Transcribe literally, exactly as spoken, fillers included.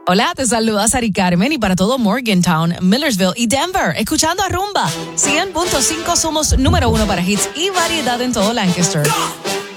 Hola, te saluda Sari Carmen y para todo Morgantown, Millersville y Denver, escuchando a Rumba. cien punto cinco somos número uno para hits y variedad en todo Lancaster.